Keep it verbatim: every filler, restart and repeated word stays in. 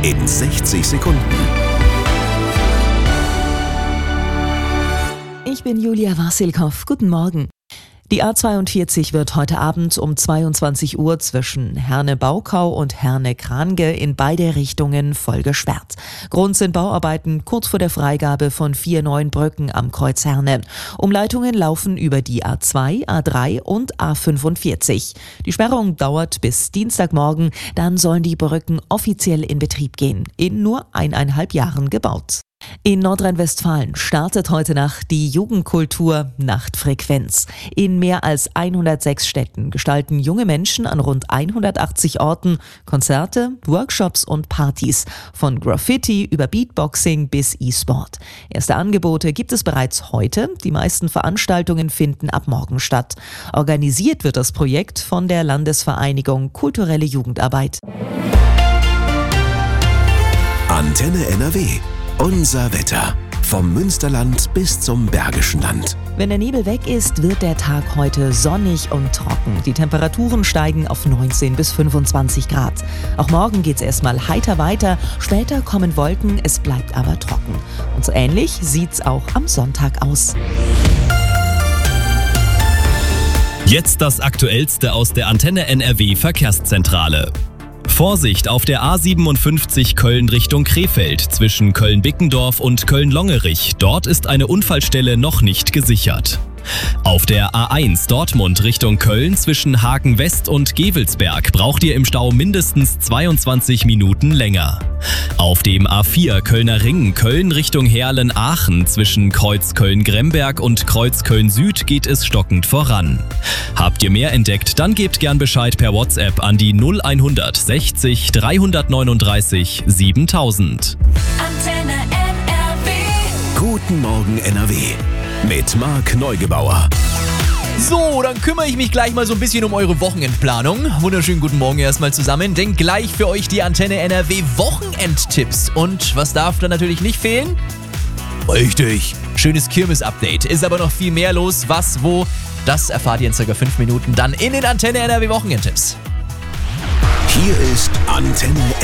in sechzig Sekunden. Ich bin Julia Wasilkow. Guten Morgen. Die A zweiundvierzig wird heute Abend um zweiundzwanzig Uhr zwischen Herne-Baukau und Herne-Krange in beide Richtungen voll gesperrt. Grund sind Bauarbeiten kurz vor der Freigabe von vier neuen Brücken am Kreuz Herne. Umleitungen laufen über die A zwei, A drei und A fünfundvierzig. Die Sperrung dauert bis Dienstagmorgen, dann sollen die Brücken offiziell in Betrieb gehen. In nur eineinhalb Jahren gebaut. In Nordrhein-Westfalen startet heute Nacht die Jugendkultur Nachtfrequenz. In mehr als hundertsechs Städten gestalten junge Menschen an rund hundertachtzig Orten Konzerte, Workshops und Partys. Von Graffiti über Beatboxing bis E-Sport. Erste Angebote gibt es bereits heute. Die meisten Veranstaltungen finden ab morgen statt. Organisiert wird das Projekt von der Landesvereinigung Kulturelle Jugendarbeit. Antenne N R W. Unser Wetter. Vom Münsterland bis zum Bergischen Land. Wenn der Nebel weg ist, wird der Tag heute sonnig und trocken. Die Temperaturen steigen auf neunzehn bis fünfundzwanzig Grad. Auch morgen geht's erstmal heiter weiter. Später kommen Wolken, es bleibt aber trocken. Und so ähnlich sieht's auch am Sonntag aus. Jetzt das Aktuellste aus der Antenne N R W Verkehrszentrale. Vorsicht auf der A siebenundfünfzig Köln Richtung Krefeld zwischen Köln-Bickendorf und Köln-Longerich. Dort ist eine Unfallstelle noch nicht gesichert. Auf der A eins Dortmund Richtung Köln zwischen Hagen West und Gevelsberg braucht ihr im Stau mindestens zweiundzwanzig Minuten länger. Auf dem A vier Kölner Ring Köln Richtung Heerlen-Aachen zwischen Kreuz Köln-Gremberg und Kreuz Köln-Süd geht es stockend voran. Habt ihr mehr entdeckt, dann gebt gern Bescheid per WhatsApp an die null hundertsechzig dreihundertneununddreißig siebentausend. Antenne N R W. Guten Morgen N R W. Mit Marc Neugebauer. So, dann kümmere ich mich gleich mal so ein bisschen um eure Wochenendplanung. Wunderschönen guten Morgen erstmal zusammen, denn gleich für euch die Antenne N R W Wochenendtipps. Und was darf da natürlich nicht fehlen? Richtig, schönes Kirmes-Update. Ist aber noch viel mehr los. Was, wo, das erfahrt ihr in circa fünf Minuten dann in den Antenne N R W Wochenendtipps. Hier ist Antenne